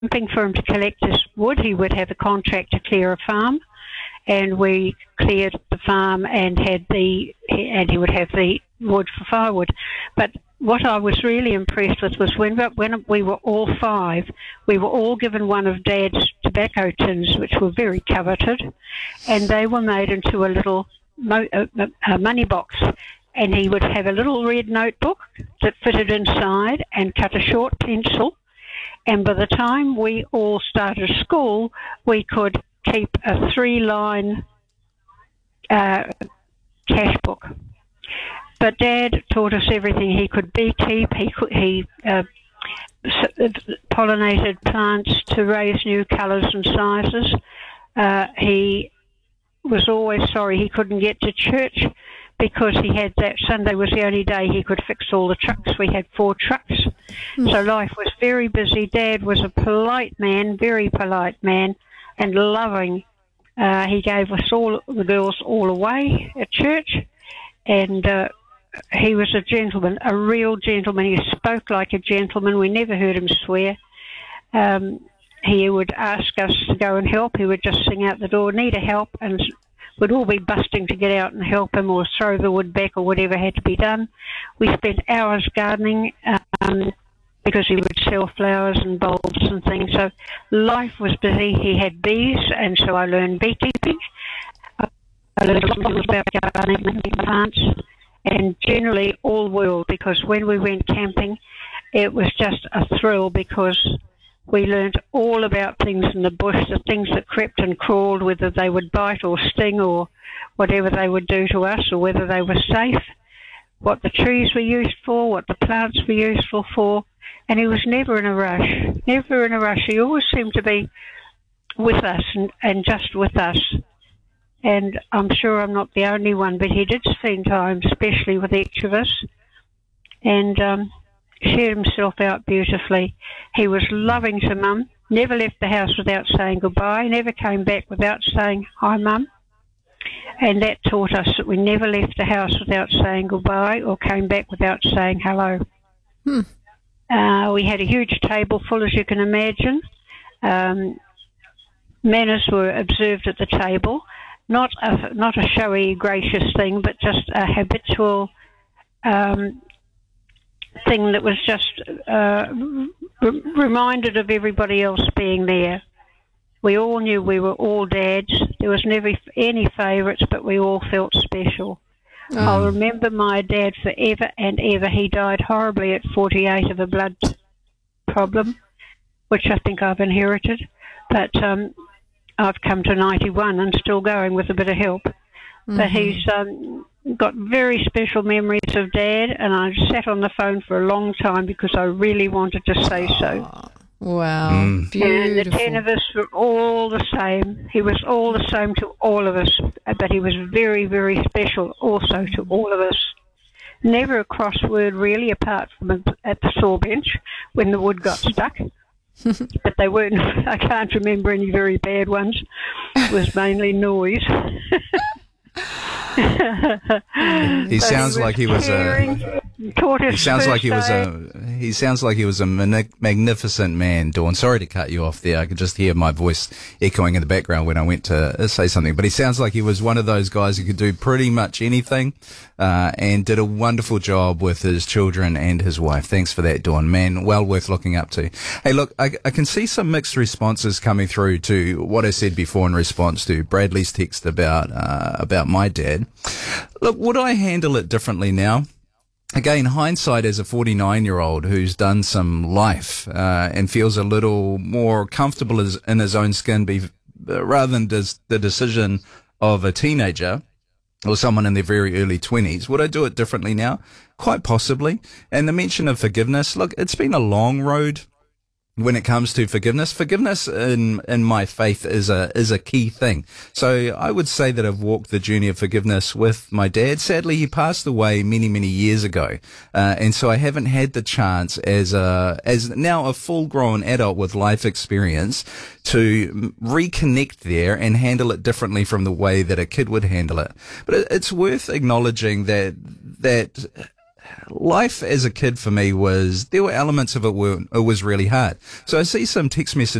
camping for him to collect his wood. He would have a contract to clear a farm, and we cleared the farm and he would have the wood for firewood. But what I was really impressed with was when we were all five, we were all given one of Dad's tobacco tins, which were very coveted, and they were made into a little money box. And he would have a little red notebook that fitted inside and cut a short pencil. And by the time we all started school, we could keep a 3-line cash book. But Dad taught us everything. He could beekeep. He pollinated plants to raise new colours and sizes. He was always sorry he couldn't get to church because he had that Sunday was the only day he could fix all the trucks. We had 4 trucks. So life was very busy. Dad was a polite man, very polite man, and loving. He gave us all, the girls, all away at church, and he was a gentleman, a real gentleman. He spoke like a gentleman. We never heard him swear. He would ask us to go and help. He would just sing out the door, need a help, and we'd all be busting to get out and help him or throw the wood back or whatever had to be done. We spent hours gardening because he would sell flowers and bulbs and things. So life was busy. He had bees, and so I learned beekeeping. I learned about gardening and plants, and generally all world, because when we went camping, it was just a thrill because we learnt all about things in the bush, the things that crept and crawled, whether they would bite or sting or whatever they would do to us, or whether they were safe, what the trees were used for, what the plants were useful for. And he was never in a rush, never in a rush. He always seemed to be with us and just with us. And I'm sure I'm not the only one, but he did spend time, especially with each of us, and shared himself out beautifully. He was loving to Mum, never left the house without saying goodbye, never came back without saying, "Hi, Mum." And that taught us that we never left the house without saying goodbye or came back without saying hello. We had a huge table full, as you can imagine. Manners were observed at the table, not a showy, gracious thing, but just a habitual thing that was just reminded of everybody else being there. We all knew we were all dads. There was never any favourites, but we all felt special. I'll remember my dad forever and ever. He died horribly at 48 of a blood problem, which I think I've inherited. But I've come to 91 and still going with a bit of help. But he's got very special memories of Dad, and I sat on the phone for a long time because I really wanted to say so. Wow, beautiful. And the 10 of us were all the same. He was all the same to all of us, but he was very, very special also to all of us. Never a cross word really, apart from at the saw bench when the wood got stuck. But they weren't, I can't remember any very bad ones. It was mainly noise. He sounds like he was He sounds like he was a magnificent man, Dawn. Sorry to cut you off there. I could just hear my voice echoing in the background when I went to say something. But he sounds like he was one of those guys who could do pretty much anything, and did a wonderful job with his children and his wife. Thanks for that, Dawn. Man, well worth looking up to. Hey, look, I can see some mixed responses coming through to what I said before in response to Bradley's text about my dad. Look, would I handle it differently now? Again, hindsight as a 49-year-old who's done some life and feels a little more comfortable in his own skin rather than the decision of a teenager or someone in their very early 20s. Would I do it differently now? Quite possibly. And the mention of forgiveness, look, it's been a long road when it comes to forgiveness. Forgiveness in my faith is a key thing. So I would say that I've walked the journey of forgiveness with my dad. Sadly, he passed away many, many years ago. And so I haven't had the chance as now a full grown adult with life experience to reconnect there and handle it differently from the way that a kid would handle it. But it's worth acknowledging that life as a kid for me there were elements of it where it was really hard. So I see some text messages